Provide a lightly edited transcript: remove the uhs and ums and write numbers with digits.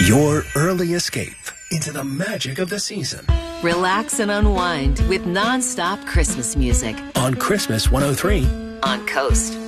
Your early escape into the magic of the season. Relax and unwind with non-stop Christmas music On Christmas 103. on Coast.